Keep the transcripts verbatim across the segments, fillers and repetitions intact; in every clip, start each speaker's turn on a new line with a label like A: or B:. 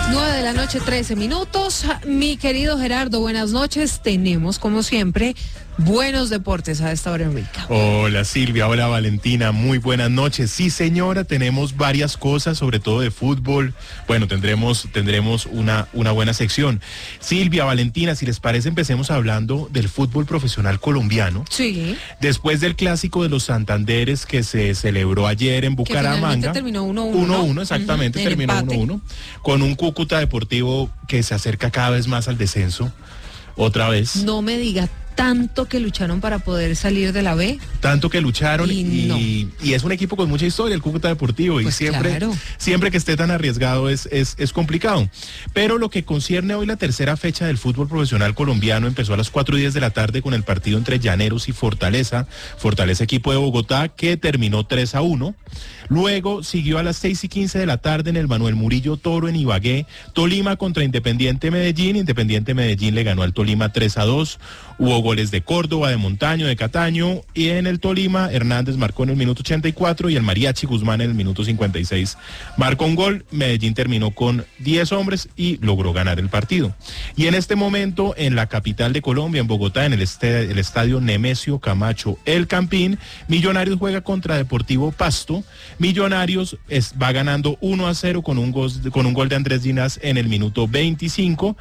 A: nueve de la noche, trece minutos. Mi querido Gerardo, buenas noches. Tenemos, como siempre, buenos deportes a esta hora en Rica.
B: Hola Silvia, hola Valentina, muy buenas noches. Sí señora, tenemos varias cosas, sobre todo de fútbol. Bueno, tendremos tendremos una, una buena sección. Silvia, Valentina, si les parece, empecemos hablando del fútbol profesional colombiano.
A: Sí.
B: Después del clásico de los Santanderes que se celebró ayer en Bucaramanga.
A: Que terminó uno uno.
B: uno uno, exactamente, uh-huh, terminó uno uno. Con un Cúcuta Deportivo que se acerca cada vez más al descenso. Otra vez.
A: No me diga tanto que lucharon para poder salir de la B.
B: Tanto que lucharon y,
A: y, no.
B: y, y es un equipo con mucha historia, el Cúcuta Deportivo,
A: pues
B: y siempre,
A: claro.
B: siempre que esté tan arriesgado es, es, es complicado. Pero lo que concierne hoy la tercera fecha del fútbol profesional colombiano empezó a las cuatro y diez de la tarde con el partido entre Llaneros y Fortaleza, Fortaleza equipo de Bogotá, que terminó tres a uno. Luego siguió a las seis y quince de la tarde en el Manuel Murillo Toro en Ibagué, Tolima contra Independiente Medellín. Independiente Medellín le ganó al Tolima tres a dos. Hubo goles de Córdoba, de Montaño, de Cataño, y en el Tolima Hernández marcó en el minuto ochenta y cuatro y el Mariachi Guzmán en el minuto cincuenta y seis marcó un gol. Medellín terminó con diez hombres y logró ganar el partido. Y en este momento en la capital de Colombia, en Bogotá, en el, este, el estadio Nemesio Camacho El Campín, Millonarios juega contra Deportivo Pasto. Millonarios es, va ganando uno a cero con un, gol, con un gol de Andrés Ginás en el minuto veinticinco.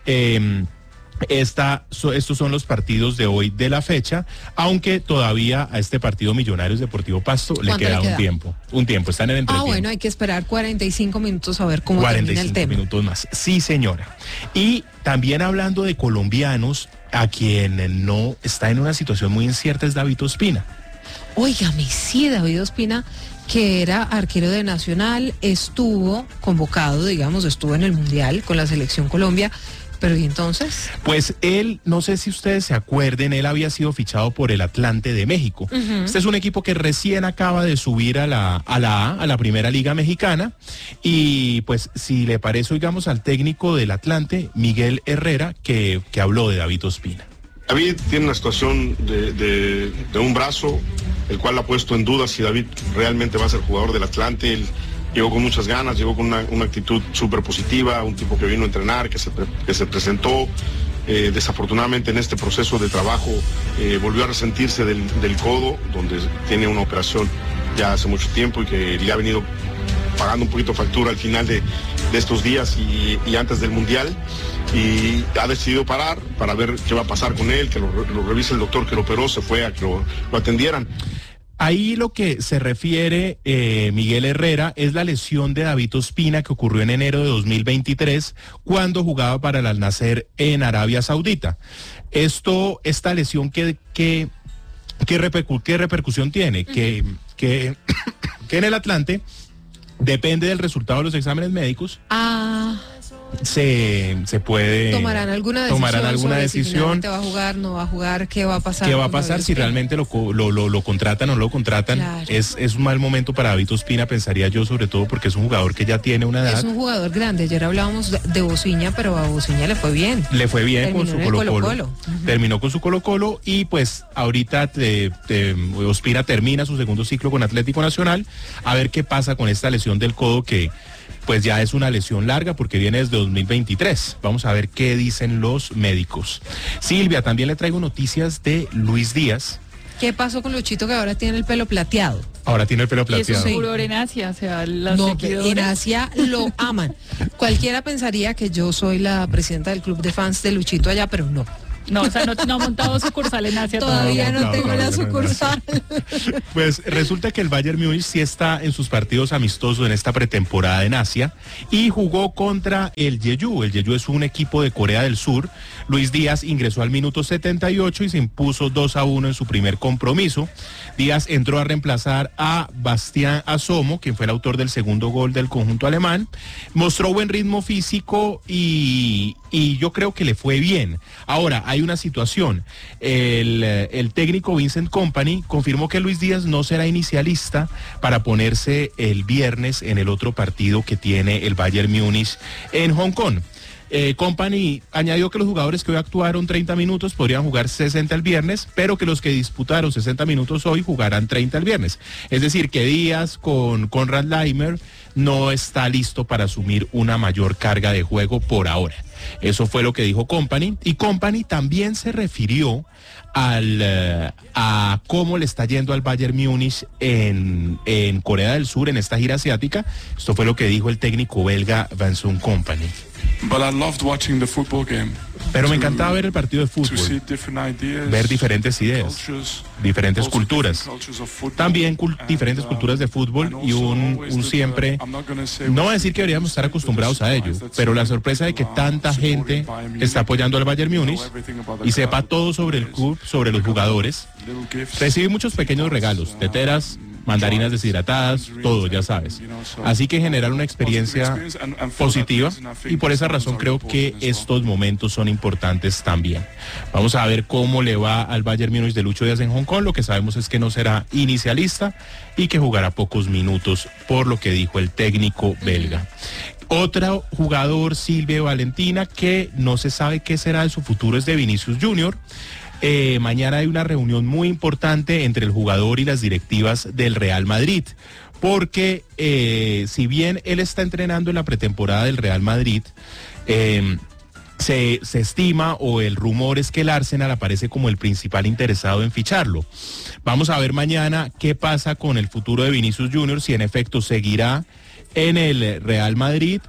B: Eh, Esta, so, estos son los partidos de hoy de la fecha, aunque todavía a este partido Millonarios Deportivo Pasto le queda, le queda un tiempo, un tiempo, están en el entretiempo.
A: Ah, bueno, hay que esperar cuarenta y cinco minutos a ver cómo termina el tema.
B: cuarenta y cinco minutos más, sí señora. Y también hablando de colombianos, a quien no está en una situación muy incierta es David Ospina.
A: Óigame, sí, David Ospina, que era arquero de Nacional, estuvo convocado, digamos, estuvo en el Mundial con la Selección Colombia. ¿Pero y entonces?
B: Pues él, no sé si ustedes se acuerden, él había sido fichado por el Atlante de México. Uh-huh. Este es un equipo que recién acaba de subir a la, a la A, a la Primera Liga Mexicana. Y pues si le parece, oigamos al técnico del Atlante, Miguel Herrera, que, que habló de David Ospina.
C: David tiene una situación de, de, de un brazo, el cual ha puesto en duda si David realmente va a ser jugador del Atlante. Él llegó con muchas ganas, llegó con una, una actitud súper positiva, un tipo que vino a entrenar, que se, que se presentó. Eh, desafortunadamente en este proceso de trabajo eh, volvió a resentirse del, del codo, donde tiene una operación ya hace mucho tiempo y que le ha venido pagando un poquito factura al final de, de estos días y, y antes del Mundial. Y ha decidido parar para ver qué va a pasar con él, que lo, lo revise el doctor que lo operó, se fue a que lo, lo atendieran.
B: Ahí lo que se refiere eh, Miguel Herrera es la lesión de David Ospina que ocurrió en enero de dos mil veintitrés cuando jugaba para el Al Nassr en Arabia Saudita. Esto, esta lesión, ¿qué, qué, qué, repercu qué repercusión tiene? Uh-huh. que, que, que en el Atlante depende del resultado de los exámenes médicos.
A: Ah...
B: Se, se puede
A: tomarán alguna decisión,
B: tomarán alguna decisión
A: si va a jugar, no va a jugar, qué va a pasar,
B: qué va a pasar si realmente lo, lo, lo, lo contratan o no lo contratan. Claro. es, es un mal momento para David Ospina, pensaría yo, sobre todo porque es un jugador que ya tiene una edad,
A: es un jugador grande. Ayer hablábamos de, de Bociña, pero a Bociña le fue bien
B: le fue bien terminó con su Colo Colo, Colo.
A: Uh-huh.
B: Terminó con su Colo Colo y pues ahorita te, te, Ospina termina su segundo ciclo con Atlético Nacional, a ver qué pasa con esta lesión del codo que pues ya es una lesión larga porque viene desde dos mil veintitrés. Vamos a ver qué dicen los médicos. Silvia, también le traigo noticias de Luis Díaz.
A: ¿Qué pasó con Luchito que ahora tiene el pelo plateado?
B: Ahora tiene el pelo plateado.
D: Y eso seguro en Asia, o sea, las
A: no,
D: seguidoras.
A: En Asia lo aman. Cualquiera pensaría que yo soy la presidenta del club de fans de Luchito allá, pero no.
D: No, o sea, no, no ha montado sucursal en Asia
A: todavía. Todavía no, no tengo
B: todavía
A: la sucursal.
B: No pues resulta que el Bayern Múnich sí está en sus partidos amistosos en esta pretemporada en Asia y jugó contra el Jeju. El Jeju es un equipo de Corea del Sur. Luis Díaz ingresó al minuto setenta y ocho y se impuso dos a uno en su primer compromiso. Díaz entró a reemplazar a Bastián Asomo, quien fue el autor del segundo gol del conjunto alemán. Mostró buen ritmo físico y, y yo creo que le fue bien. Ahora, hay una situación. El, el técnico Vincent Kompany confirmó que Luis Díaz no será inicialista para ponerse el viernes en el otro partido que tiene el Bayern Múnich en Hong Kong. Eh, Company añadió que los jugadores que hoy actuaron treinta minutos podrían jugar sesenta el viernes, pero que los que disputaron sesenta minutos hoy jugarán treinta el viernes. Es decir, que Díaz con Konrad Laimer no está listo para asumir una mayor carga de juego por ahora. Eso fue lo que dijo Company, y Company también se refirió al uh, a cómo le está yendo al Bayern Múnich en, en Corea del Sur en esta gira asiática. Esto fue lo que dijo el técnico belga Vincent Kompany.
E: But I loved watching the football game.
B: Pero me encantaba ver el partido de fútbol, ver diferentes ideas, diferentes culturas, también cul diferentes culturas de fútbol, y un, un siempre, no voy a decir que deberíamos estar acostumbrados a ello, pero la sorpresa de que tanta gente está apoyando al Bayern Múnich y sepa todo sobre el club, sobre los jugadores. Recibí muchos pequeños regalos, teteras, mandarinas deshidratadas, todo, ya sabes. Así que generar una experiencia positiva, y por esa razón creo que estos momentos son importantes también. Vamos a ver cómo le va al Bayern Múnich de Lucho Díaz en Hong Kong. Lo que sabemos es que no será inicialista y que jugará pocos minutos, por lo que dijo el técnico belga. Otro jugador, Silvia Valentina, que no se sabe qué será de su futuro, es de Vinicius Junior Eh, mañana hay una reunión muy importante entre el jugador y las directivas del Real Madrid, porque eh, si bien él está entrenando en la pretemporada del Real Madrid, eh, se, se estima, o el rumor es que el Arsenal aparece como el principal interesado en ficharlo. Vamos a ver mañana qué pasa con el futuro de Vinicius Junior, si en efecto seguirá en el Real Madrid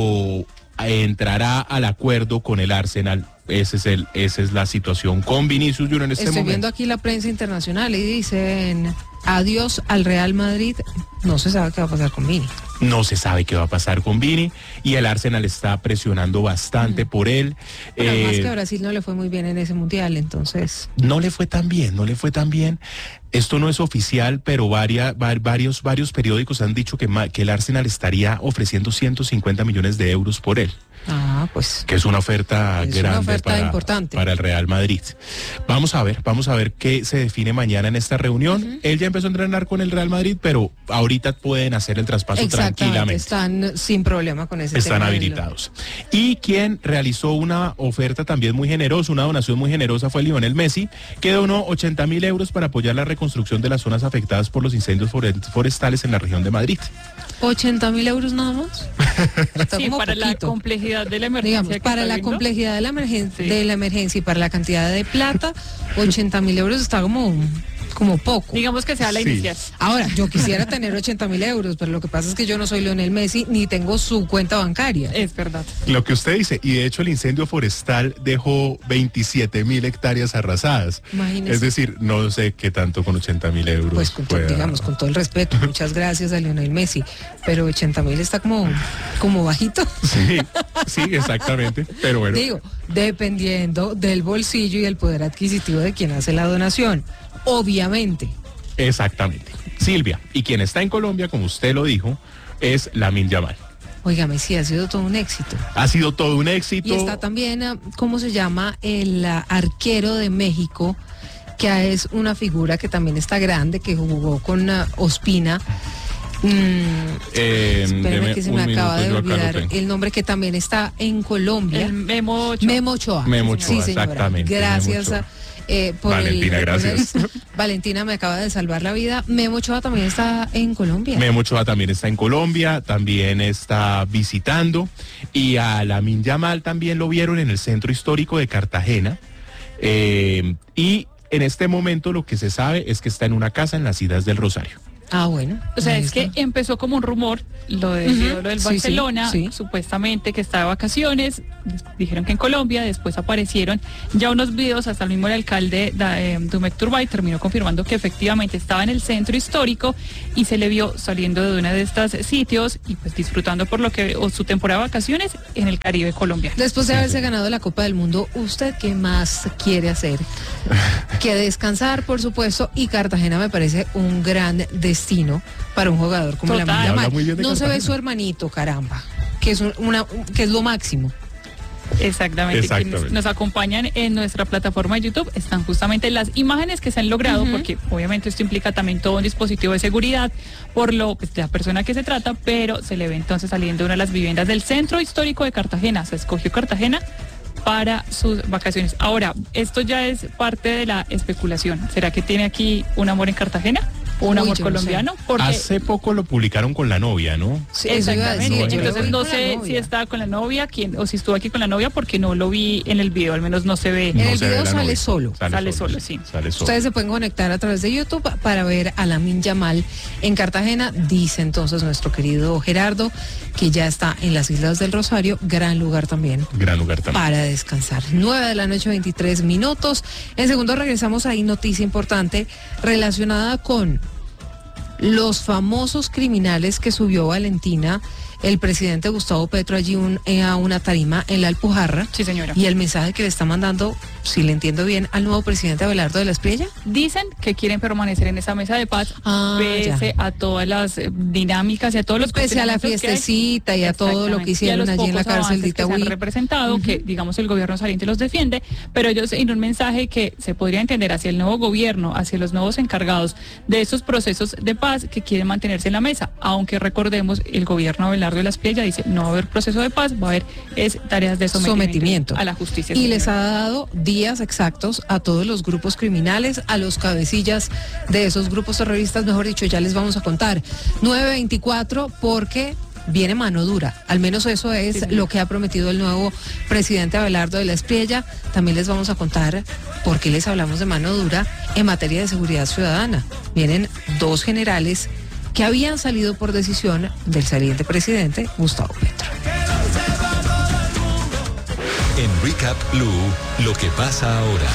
B: o entrará al acuerdo con el Arsenal. Ese es el, esa es la situación con Vinicius Junior en este
A: Estoy
B: momento.
A: viendo aquí la prensa internacional y dicen adiós al Real Madrid. No se sabe qué va a pasar con Vini.
B: No se sabe qué va a pasar con Vini, y el Arsenal está presionando bastante mm. por él.
A: Pero
B: eh,
A: además que a Brasil no le fue muy bien en ese mundial, entonces...
B: No le fue tan bien, no le fue tan bien. Esto no es oficial, pero varia, varios, varios periódicos han dicho que, que el Arsenal estaría ofreciendo ciento cincuenta millones de euros por él.
A: Ah, pues.
B: Que es una oferta
A: es
B: grande,
A: una oferta
B: para,
A: importante
B: para el Real Madrid. Vamos a ver, vamos a ver qué se define mañana en esta reunión. Uh-huh. Él ya empezó a entrenar con el Real Madrid, pero ahorita pueden hacer el traspaso tranquilamente.
A: Están sin problema con ese
B: Están
A: tema
B: habilitados. Y quien realizó una oferta también muy generosa, una donación muy generosa, fue Lionel Messi, que donó ochenta mil euros para apoyar la reconstrucción de las zonas afectadas por los incendios forestales en la región de Madrid.
A: ¿ochenta mil euros nada más?
D: Sí, para poquito. La complejidad de la emergencia.
A: Digamos, para la viendo. complejidad de la, emergen sí. de la emergencia y para la cantidad de plata, ochenta mil euros está como... como poco.
D: Digamos que sea la
B: sí.
D: inicial.
A: Ahora, yo quisiera tener ochenta mil euros, pero lo que pasa es que yo no soy Lionel Messi ni tengo su cuenta bancaria.
D: Es verdad.
B: Lo que usted dice, y de hecho el incendio forestal dejó veintisiete mil hectáreas arrasadas.
A: Imagínese.
B: Es decir, no sé qué tanto con ochenta mil euros.
A: Pues con pueda... digamos, con todo el respeto, muchas gracias a Lionel Messi, pero ochenta mil está como, como bajito.
B: Sí, sí, exactamente, pero bueno.
A: Digo, dependiendo del bolsillo y el poder adquisitivo de quien hace la donación. Obviamente.
B: Exactamente. Silvia, y quien está en Colombia, como usted lo dijo, es Lamine Yamal.
A: Óigame, sí, ha sido todo un éxito.
B: Ha sido todo un éxito.
A: Y está también, ¿cómo se llama? El uh, arquero de México, que es una figura que también está grande, que jugó con uh, Ospina. Mm,
B: eh,
A: espérame que se me acaba
B: minuto,
A: de olvidar el nombre, que también está en Colombia.
D: El Memo Ochoa.
A: Memo Ochoa.
B: Memo Ochoa,
A: sí, señora.
B: Exactamente.
A: Gracias a... Eh, por
B: Valentina,
A: el,
B: gracias.
A: Por el, Valentina me acaba de salvar la vida. Memo Ochoa también está en Colombia.
B: Memo Ochoa también está en Colombia, también está visitando. Y a Lamine Yamal también lo vieron en el centro histórico de Cartagena. Eh, y en este momento lo que se sabe es que está en una casa en las Ciudades del Rosario.
A: Ah, bueno.
D: O sea, es que empezó como un rumor, lo, de, uh-huh. lo del
A: sí,
D: Barcelona,
A: sí, sí.
D: supuestamente que estaba de vacaciones, dijeron que en Colombia, después aparecieron ya unos videos, hasta el mismo el alcalde eh, Dumek Turbay terminó confirmando que efectivamente estaba en el centro histórico y se le vio saliendo de uno de estos sitios y pues disfrutando por lo que, o su temporada de vacaciones en el Caribe colombiano.
A: Después de haberse ganado la Copa del Mundo, ¿usted qué más quiere hacer? Que descansar, por supuesto, y Cartagena me parece un gran destino destino para un jugador como Lamine Yamal. No se ve su hermanito, caramba, que es una, que es lo máximo.
D: Exactamente.
B: Exactamente.
D: Quienes nos acompañan en nuestra plataforma de YouTube están justamente las imágenes que se han logrado, uh-huh. porque obviamente esto implica también todo un dispositivo de seguridad por lo pues, de la persona que se trata, pero se le ve entonces saliendo de una de las viviendas del centro histórico de Cartagena. Se escogió Cartagena para sus vacaciones. Ahora, esto ya es parte de la especulación. ¿Será que tiene aquí un amor en Cartagena? ¿O un Uy, amor colombiano?
B: No sé.
D: Porque
B: hace poco lo publicaron con la novia, ¿no?
D: Sí, exactamente.
B: No,
D: entonces no sé si estaba con la novia, quién, o si estuvo aquí con la novia, porque no lo vi en el video, al menos no se ve.
A: En
B: no
A: el video sale
B: novia.
A: solo.
D: Sale, sale solo, solo, sí.
B: Sale solo.
A: Ustedes se pueden conectar a través de YouTube para ver a Lamine Yamal en Cartagena. Dice entonces nuestro querido Gerardo que ya está en las Islas del Rosario, gran lugar también.
B: Gran lugar también.
A: Para descansar. nueve de la noche, veintitrés minutos. En segundo regresamos ahí, noticia importante relacionada con los famosos criminales que subió Valentina, el presidente Gustavo Petro, allí un, eh, a una tarima en la Alpujarra.
D: Sí, señora.
A: Y el mensaje que le está mandando, si le entiendo bien, al nuevo presidente Abelardo de la Espriella.
D: Dicen que quieren permanecer en esa mesa de paz, ah, pese ya. a todas las eh, dinámicas y a todos los
A: pese a la fiestecita y a todo lo que hicieron allí en la cárcel de Itagüí.
D: Que se han representado, uh-huh. que digamos el gobierno saliente los defiende, pero ellos en un mensaje que se podría entender hacia el nuevo gobierno, hacia los nuevos encargados de estos procesos de paz que quieren mantenerse en la mesa, aunque recordemos el gobierno Abelardo de la Espriella dice no va a haber proceso de paz, va a haber es tareas de sometimiento, sometimiento. a la justicia.
A: Y señora. Les ha dado días exactos a todos los grupos criminales, a los cabecillas de esos grupos terroristas, mejor dicho, ya les vamos a contar. nueve veinticuatro porque viene mano dura, al menos eso es sí, lo que ha prometido el nuevo presidente Abelardo de la Espriella. También les vamos a contar por qué les hablamos de mano dura en materia de seguridad ciudadana. Vienen dos generales que habían salido por decisión del saliente presidente Gustavo Petro.
F: En Recap Blue, lo que pasa ahora.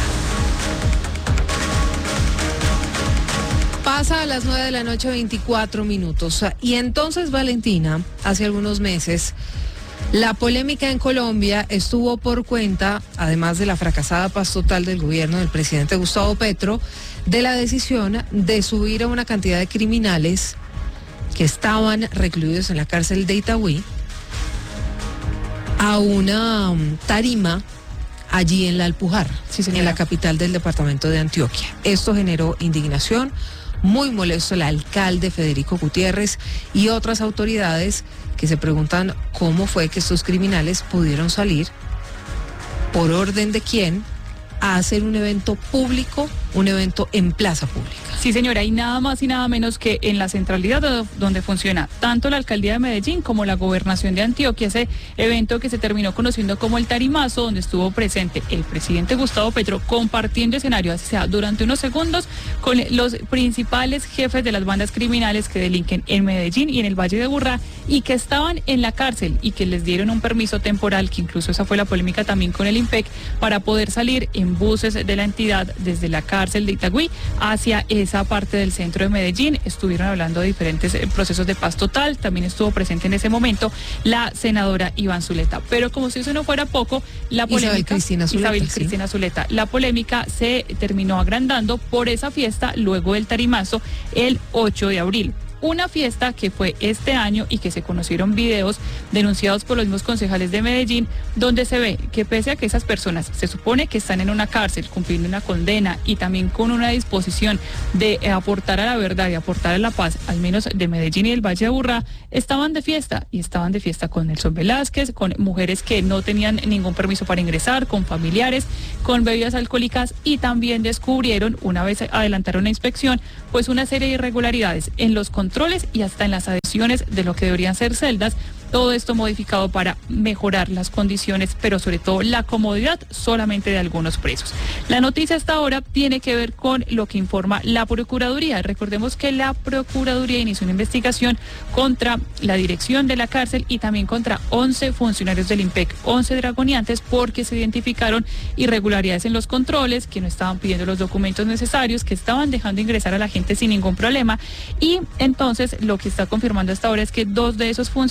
A: Pasa a las nueve de la noche, veinticuatro minutos. Y entonces, Valentina, hace algunos meses, la polémica en Colombia estuvo por cuenta, además de la fracasada paz total del gobierno del presidente Gustavo Petro, de la decisión de subir a una cantidad de criminales que estaban recluidos en la cárcel de Itagüí a una um, tarima allí en la Alpujarra, sí, en la capital del departamento de Antioquia. Esto generó indignación, muy molesto el alcalde Federico Gutiérrez y otras autoridades que se preguntan cómo fue que estos criminales pudieron salir, por orden de quién, a hacer un evento público, un evento en plaza pública.
D: Sí, señora, y nada más y nada menos que en la centralidad donde funciona tanto la alcaldía de Medellín como la gobernación de Antioquia, ese evento que se terminó conociendo como el Tarimazo, donde estuvo presente el presidente Gustavo Petro compartiendo escenario, así sea durante unos segundos, con los principales jefes de las bandas criminales que delinquen en Medellín y en el Valle de Aburrá y que estaban en la cárcel y que les dieron un permiso temporal, que incluso esa fue la polémica también con el IMPEC, para poder salir en buses de la entidad desde la cárcel de Itagüí hacia esa parte del centro de Medellín. Estuvieron hablando de diferentes procesos de paz total, también estuvo presente en ese momento la senadora Iván Zuleta. Pero como si eso no fuera poco, la polémica...
A: Isabel Cristina Zuleta.
D: Isabel Cristina sí. Zuleta. La polémica se terminó agrandando por esa fiesta luego del Tarimazo el ocho de abril. Una fiesta que fue este año y que se conocieron videos denunciados por los mismos concejales de Medellín, donde se ve que pese a que esas personas se supone que están en una cárcel cumpliendo una condena y también con una disposición de aportar a la verdad y aportar a la paz, al menos de Medellín y del Valle de Aburrá, estaban de fiesta y estaban de fiesta con Nelson Velázquez, con mujeres que no tenían ningún permiso para ingresar, con familiares, con bebidas alcohólicas, y también descubrieron, una vez adelantaron la inspección, pues una serie de irregularidades en los controles y hasta en las adhesiones de lo que deberían ser celdas. Todo esto modificado para mejorar las condiciones, pero sobre todo la comodidad solamente de algunos presos. La noticia hasta ahora tiene que ver con lo que informa la Procuraduría. Recordemos que la Procuraduría inició una investigación contra la dirección de la cárcel y también contra once funcionarios del IMPEC, once dragoniantes, porque se identificaron irregularidades en los controles, que no estaban pidiendo los documentos necesarios, que estaban dejando ingresar a la gente sin ningún problema. Y entonces lo que está confirmando hasta ahora es que dos de esos funcionarios están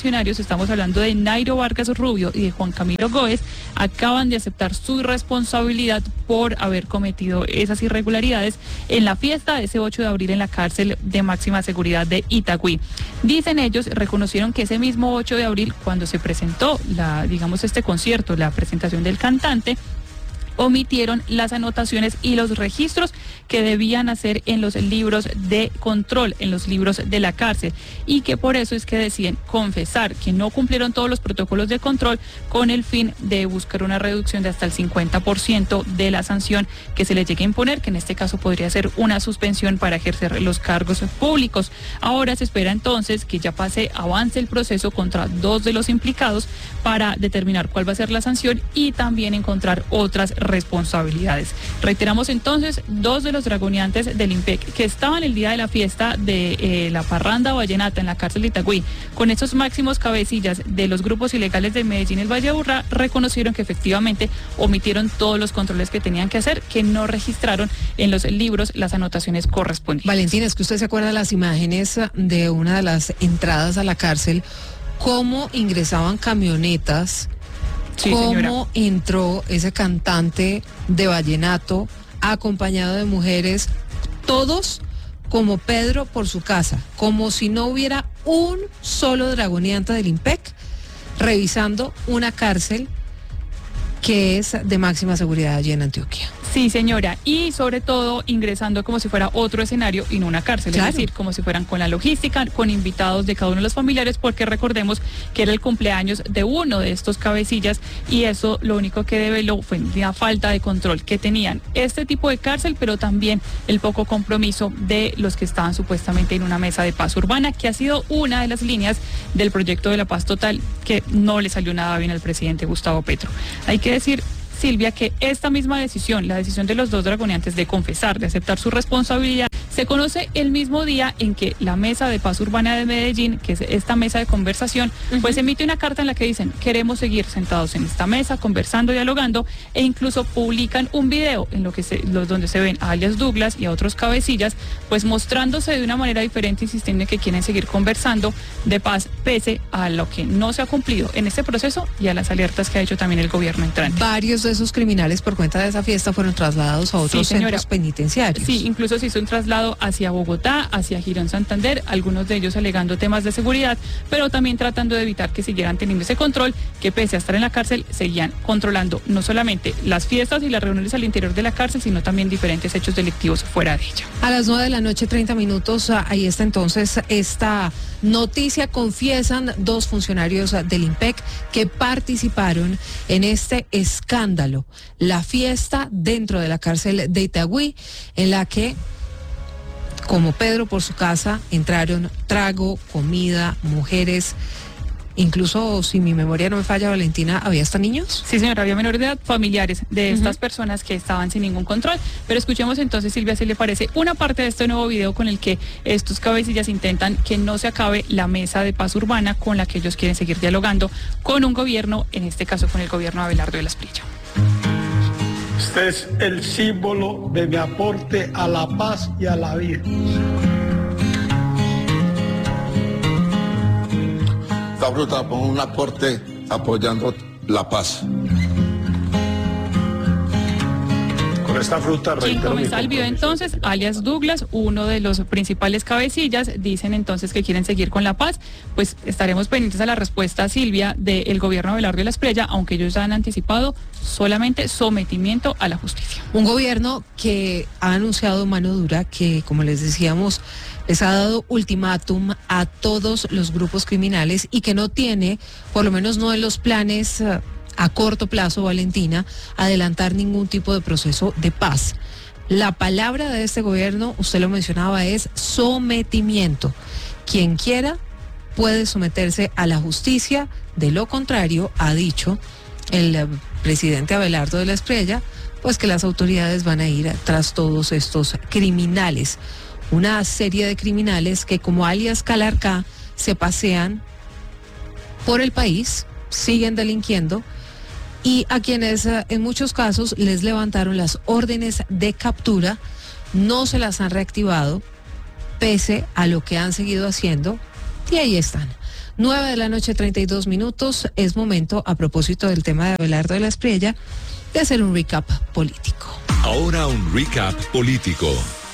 D: estamos hablando de Nairo Vargas Rubio y de Juan Camilo Góez, acaban de aceptar su responsabilidad por haber cometido esas irregularidades en la fiesta de ese ocho de abril en la cárcel de máxima seguridad de Itagüí. Dicen ellos, reconocieron que ese mismo ocho de abril, cuando se presentó la, digamos, este concierto, la presentación del cantante, omitieron las anotaciones y los registros que debían hacer en los libros de control, en los libros de la cárcel, y que por eso es que deciden confesar que no cumplieron todos los protocolos de control con el fin de buscar una reducción de hasta el cincuenta por ciento de la sanción que se les llegue a imponer, que en este caso podría ser una suspensión para ejercer los cargos públicos. Ahora se espera entonces que ya pase, avance el proceso contra dos de los implicados para determinar cuál va a ser la sanción y también encontrar otras responsabilidades. Reiteramos entonces, dos de los dragoneantes del IMPEC que estaban el día de la fiesta de eh, la parranda vallenata en la cárcel de Itagüí, con esos máximos cabecillas de los grupos ilegales de Medellín y el Valle de Aburrá, reconocieron que efectivamente omitieron todos los controles que tenían que hacer, que no registraron en los libros las anotaciones correspondientes.
A: Valentina, es que usted se acuerda de las imágenes de una de las entradas a la cárcel, cómo ingresaban camionetas.
D: Sí,
A: ¿Cómo
D: señora.
A: entró ese cantante de vallenato acompañado de mujeres, todos como Pedro por su casa, como si no hubiera un solo dragoneante del IMPEC revisando una cárcel que es de máxima seguridad allí en Antioquia?
D: Sí, señora, y sobre todo ingresando como si fuera otro escenario y no una cárcel,
A: Claro.
D: es decir, como si fueran con la logística, con invitados de cada uno de los familiares, porque recordemos que era el cumpleaños de uno de estos cabecillas y eso lo único que develó fue la falta de control que tenían este tipo de cárcel, pero también el poco compromiso de los que estaban supuestamente en una mesa de paz urbana, que ha sido una de las líneas del proyecto de la paz total que no le salió nada bien al presidente Gustavo Petro. Hay que decir, Silvia, que esta misma decisión, la decisión de los dos dragoneantes de confesar, de aceptar su responsabilidad, se conoce el mismo día en que la Mesa de Paz Urbana de Medellín, que es esta mesa de conversación, uh-huh. pues emite una carta en la que dicen, queremos seguir sentados en esta mesa, conversando, dialogando, e incluso publican un video en lo que se, los, donde se ven a alias Douglas y a otros cabecillas, pues mostrándose de una manera diferente, insistiendo en que quieren seguir conversando de paz, pese a lo que no se ha cumplido en este proceso y a las alertas que ha hecho también el gobierno entrante.
A: Varios de esos criminales por cuenta de esa fiesta fueron trasladados a otros
D: sí,
A: centros penitenciarios.
D: Sí, incluso se hizo un traslado hacia Bogotá, hacia Girón Santander, algunos de ellos alegando temas de seguridad, pero también tratando de evitar que siguieran teniendo ese control, que pese a estar en la cárcel, seguían controlando no solamente las fiestas y las reuniones al interior de la cárcel, sino también diferentes hechos delictivos fuera de ella.
A: A las nueve de la noche, treinta minutos, ahí está entonces esta noticia. Confiesan dos funcionarios del IMPEC que participaron en este escándalo, la fiesta dentro de la cárcel de Itagüí, en la que, como Pedro por su casa, entraron trago, comida, mujeres, incluso, si mi memoria no me falla, Valentina, ¿había hasta niños?
D: Sí, señora, había menores de edad, familiares de estas uh-huh. personas que estaban sin ningún control. Pero escuchemos entonces, Silvia, si le parece, una parte de este nuevo video con el que estos cabecillas intentan que no se acabe la mesa de paz urbana con la que ellos quieren seguir dialogando con un gobierno, en este caso con el gobierno de Abelardo de la Espriella.
G: Este es el símbolo de mi aporte a la paz y a la vida.
H: Esta fruta con un aporte apoyando la paz.
G: Con esta fruta
D: Quien comenzó el video entonces, alias Douglas, uno de los principales cabecillas, dicen entonces que quieren seguir con la paz. Pues estaremos pendientes a la respuesta, Silvia, del gobierno de Abelardo de la Espriella, aunque ellos ya han anticipado solamente sometimiento a la justicia.
A: Un gobierno que ha anunciado mano dura, que, como les decíamos, les ha dado ultimátum a todos los grupos criminales y que no tiene, por lo menos no en los planes uh, a corto plazo, Valentina, adelantar ningún tipo de proceso de paz. La palabra de este gobierno, usted lo mencionaba, es sometimiento. Quien quiera puede someterse a la justicia, de lo contrario, ha dicho el uh, presidente Abelardo de la Espriella, pues que las autoridades van a ir tras todos estos criminales. Una serie de criminales que, como alias Calarcá, se pasean por el país, siguen delinquiendo y a quienes en muchos casos les levantaron las órdenes de captura, no se las han reactivado pese a lo que han seguido haciendo y ahí están. nueve de la noche, treinta y dos minutos. Es momento, a propósito del tema de Abelardo de la Espriella, de hacer un recap político.
F: Ahora un recap político.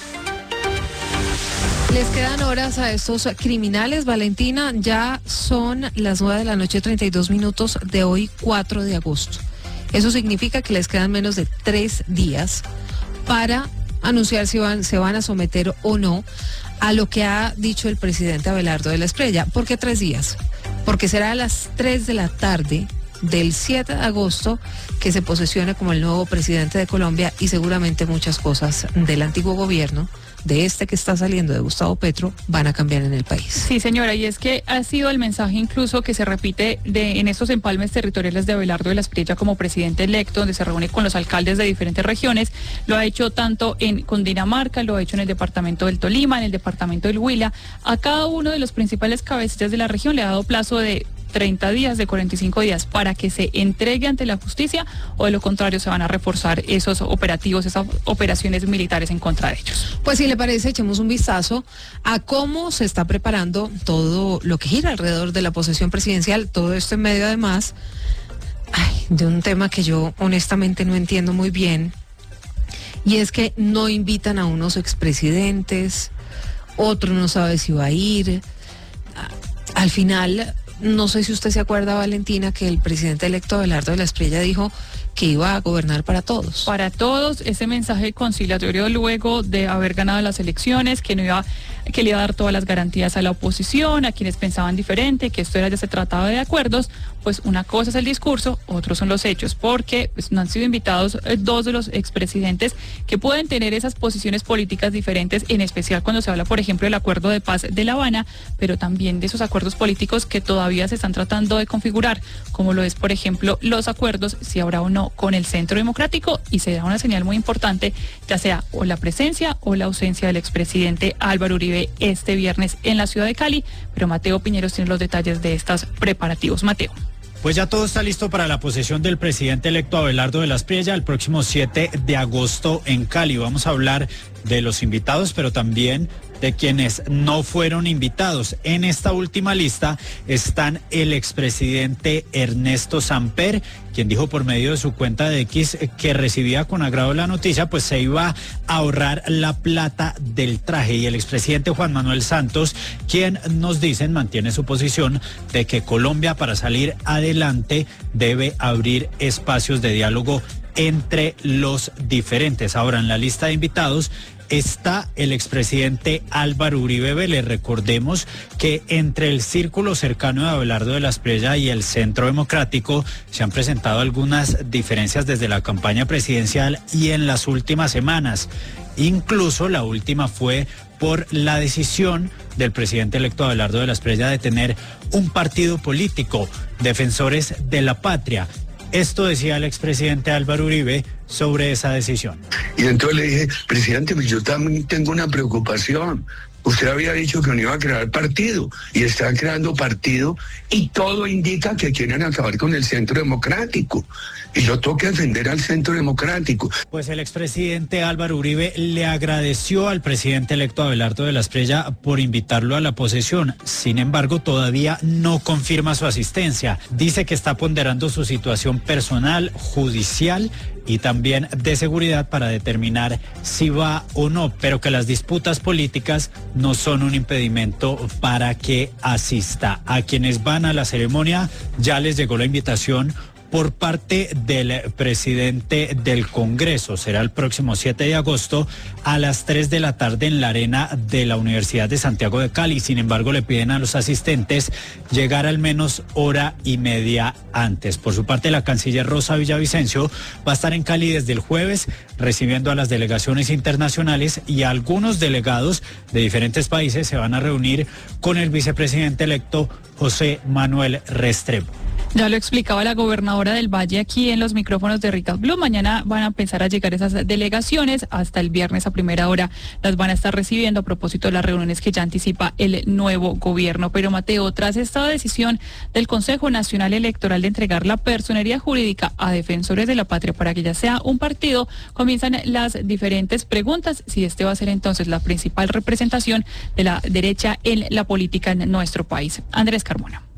A: Les quedan horas a estos criminales, Valentina. Ya son las nueve de la noche, treinta y dos minutos de hoy, cuatro de agosto. Eso significa que les quedan menos de tres días para anunciar si van, se van a someter o no a lo que ha dicho el presidente Abelardo de la Espriella. ¿Por qué tres días? Porque será a las tres de la tarde del siete de agosto que se posesione como el nuevo presidente de Colombia, y seguramente muchas cosas del antiguo gobierno, de este que está saliendo de Gustavo Petro, van a cambiar en el país.
D: Sí, señora, y es que ha sido el mensaje incluso que se repite de, en estos empalmes territoriales de Abelardo de la Espriella como presidente electo, donde se reúne con los alcaldes de diferentes regiones. Lo ha hecho tanto en Cundinamarca, lo ha hecho en el departamento del Tolima, en el departamento del Huila. A cada uno de los principales cabecillas de la región le ha dado plazo de treinta días, de cuarenta y cinco días, para que se entregue ante la justicia, o de lo contrario se van a reforzar esos operativos, esas operaciones militares en contra de ellos.
A: Pues si le parece, echemos un vistazo a cómo se está preparando todo lo que gira alrededor de la posesión presidencial, todo esto en medio además ay, de un tema que yo honestamente no entiendo muy bien, y es que no invitan a unos expresidentes, otro no sabe si va a ir. Al final, no sé si usted se acuerda, Valentina, que el presidente electo Abelardo de la Espriella dijo que iba a gobernar para todos.
D: Para todos, ese mensaje conciliatorio luego de haber ganado las elecciones, que no iba, que le iba a dar todas las garantías a la oposición, a quienes pensaban diferente, que esto era ya se trataba de acuerdos. Pues una cosa es el discurso, otros son los hechos, porque pues, no han sido invitados eh, dos de los expresidentes que pueden tener esas posiciones políticas diferentes, en especial cuando se habla, por ejemplo, del acuerdo de paz de La Habana, pero también de esos acuerdos políticos que todavía se están tratando de configurar, como lo es, por ejemplo, los acuerdos, si habrá o no, con el Centro Democrático, y se da una señal muy importante, ya sea o la presencia o la ausencia del expresidente Álvaro Uribe este viernes en la ciudad de Cali. Pero Mateo Piñeros tiene los detalles de estos preparativos. Mateo.
I: Pues ya todo está listo para la posesión del presidente electo Abelardo de la Espriella el próximo siete de agosto en Cali. Vamos a hablar de los invitados, pero también de quienes no fueron invitados. En esta última lista están el expresidente Ernesto Samper, quien dijo por medio de su cuenta de X que recibía con agrado la noticia, pues se iba a ahorrar la plata del traje. Y el expresidente Juan Manuel Santos, quien nos dicen mantiene su posición de que Colombia, para salir adelante, debe abrir espacios de diálogo entre los diferentes. Ahora, en la lista de invitados está el expresidente Álvaro Uribe Vélez. Recordemos que entre el círculo cercano de Abelardo de la Espriella y el Centro Democrático se han presentado algunas diferencias desde la campaña presidencial y en las últimas semanas. Incluso la última fue por la decisión del presidente electo Abelardo de la Espriella de tener un partido político, Defensores de la Patria. Esto decía el expresidente Álvaro Uribe sobre esa decisión.
J: Y entonces le dije, presidente, pues yo también tengo una preocupación. Usted había dicho que no iba a crear partido y están creando partido y todo indica que quieren acabar con el Centro Democrático. Y yo tengo que defender al Centro Democrático.
I: Pues el expresidente Álvaro Uribe le agradeció al presidente electo Abelardo de la Espriella por invitarlo a la posesión. Sin embargo, todavía no confirma su asistencia. Dice que está ponderando su situación personal, judicial y también de seguridad para determinar si va o no, pero que las disputas políticas no son un impedimento para que asista. A quienes van a la ceremonia ya les llegó la invitación por parte del presidente del Congreso. Será el próximo siete de agosto a las tres de la tarde en la arena de la Universidad de Santiago de Cali. Sin embargo, le piden a los asistentes llegar al menos hora y media antes. Por su parte, la canciller Rosa Villavicencio va a estar en Cali desde el jueves recibiendo a las delegaciones internacionales, y algunos delegados de diferentes países se van a reunir con el vicepresidente electo José Manuel Restrepo.
D: Ya lo explicaba la gobernadora del Valle aquí en los micrófonos de Recap Blue. Mañana van a empezar a llegar esas delegaciones. Hasta el viernes a primera hora las van a estar recibiendo a propósito de las reuniones que ya anticipa el nuevo gobierno. Pero Mateo, tras esta decisión del Consejo Nacional Electoral de entregar la personería jurídica a Defensores de la Patria para que ya sea un partido, comienzan las diferentes preguntas si este va a ser entonces la principal representación de la derecha en la política en nuestro país. Andrés Carmona.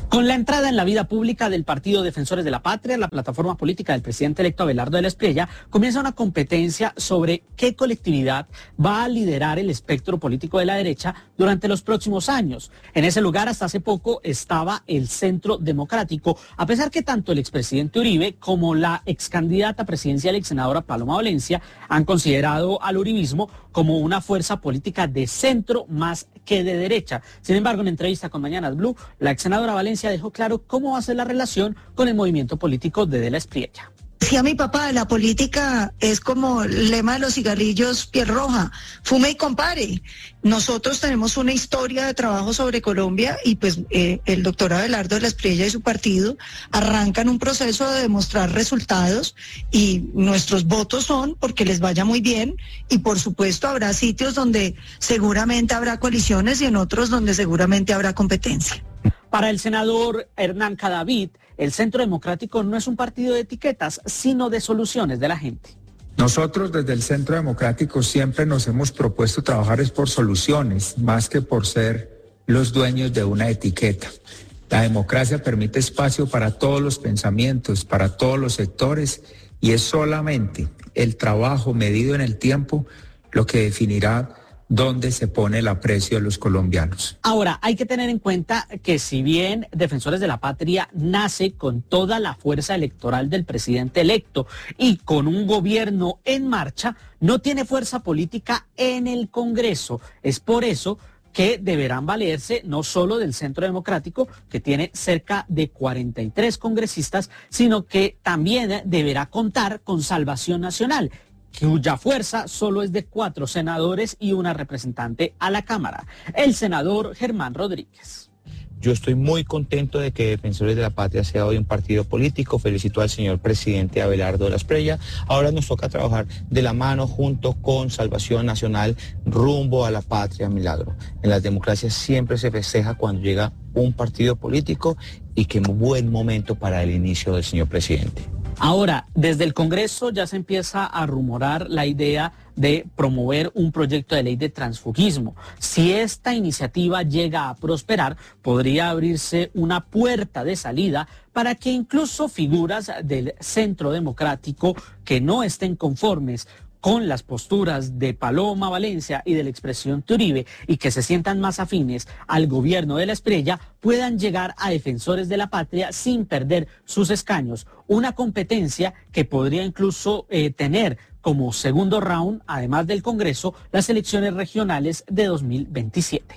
K: Con la entrada en la vida pública del Partido Defensores de la Patria, la plataforma política del presidente electo Abelardo de la Espriella, comienza una competencia sobre qué colectividad va a liderar el espectro político de la derecha durante los próximos años. En ese lugar hasta hace poco estaba el Centro Democrático, a pesar que tanto el expresidente Uribe como la excandidata presidencial y senadora Paloma Valencia han considerado al uribismo como una fuerza política de centro más que de derecha. Sin embargo, en entrevista con Mañanas Blue, la ex senadora Valencia dejó claro cómo va a ser la relación con el movimiento político de De la Espriella.
L: Decía mi papá, la política es como el lema de los cigarrillos piel roja, fume y compare. Nosotros tenemos una historia de trabajo sobre Colombia y pues eh, el doctor Abelardo de la Espriella y su partido arrancan un proceso de demostrar resultados y nuestros votos son porque les vaya muy bien y por supuesto habrá sitios donde seguramente habrá coaliciones y en otros donde seguramente habrá competencia.
K: Para el senador Hernán Cadavid, el Centro Democrático no es un partido de etiquetas, sino de soluciones de la gente.
M: Nosotros desde el Centro Democrático siempre nos hemos propuesto trabajar es por soluciones, más que por ser los dueños de una etiqueta. La democracia permite espacio para todos los pensamientos, para todos los sectores, y es solamente el trabajo medido en el tiempo lo que definirá dónde se pone el aprecio de los colombianos.
K: Ahora, hay que tener en cuenta que si bien Defensores de la Patria nace con toda la fuerza electoral del presidente electo y con un gobierno en marcha, no tiene fuerza política en el Congreso. Es por eso que deberán valerse no solo del Centro Democrático, que tiene cerca de cuarenta y tres congresistas, sino que también deberá contar con Salvación Nacional, cuya fuerza solo es de cuatro senadores y una representante a la Cámara, el senador Germán Rodríguez.
N: Yo estoy muy contento de que Defensores de la Patria sea hoy un partido político. Felicito al señor presidente Abelardo de la Espriella. Ahora nos toca trabajar de la mano junto con Salvación Nacional rumbo a la patria milagro. En las democracias siempre se festeja cuando llega un partido político y qué buen momento para el inicio del señor presidente.
K: Ahora, desde el Congreso ya se empieza a rumorar la idea de promover un proyecto de ley de transfugismo. Si esta iniciativa llega a prosperar, podría abrirse una puerta de salida para que incluso figuras del Centro Democrático que no estén conformes con las posturas de Paloma Valencia y del expresidente Uribe y que se sientan más afines al gobierno de la Espriella, puedan llegar a Defensores de la Patria sin perder sus escaños. Una competencia que podría incluso eh, tener como segundo round, además del Congreso, las elecciones regionales de dos mil veintisiete.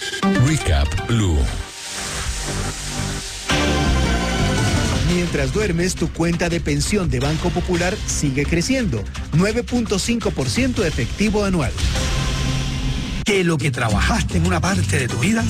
F: Recap Blue.
O: Mientras duermes, tu cuenta de pensión de Banco Popular sigue creciendo, nueve punto cinco por ciento efectivo anual.
P: Que lo que trabajaste en una parte de tu vida